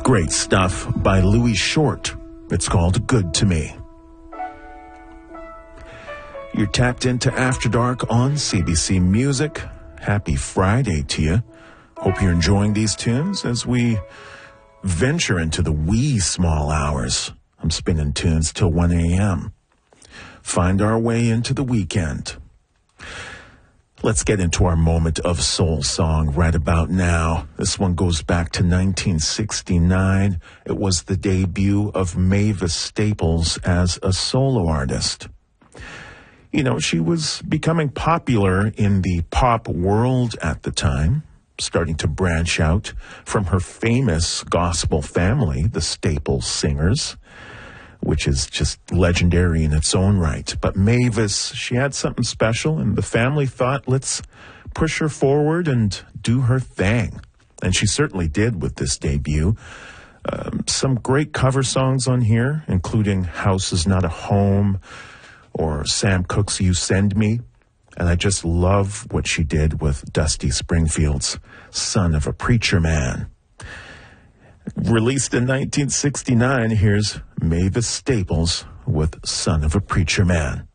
Great stuff by Louis Short. It's called Good to Me. You're tapped into After Dark on CBC Music. Happy Friday to you. Hope you're enjoying these tunes as we venture into the wee small hours. I'm spinning tunes till 1 a.m. Find our way into the weekend. Let's get into our moment of soul song right about now. This one goes back to 1969. It was the debut of Mavis Staples as a solo artist. You know, she was becoming popular in the pop world at the time, starting to branch out from her famous gospel family, the Staples Singers, which is just legendary in its own right. But Mavis, she had something special, and the family thought, let's push her forward and do her thing. And she certainly did with this debut. Some great cover songs on here, including House Is Not a Home or Sam Cooke's You Send Me. And I just love what she did with Dusty Springfield's Son of a Preacher Man. Released in 1969, here's Mavis Staples with Son of a Preacher Man.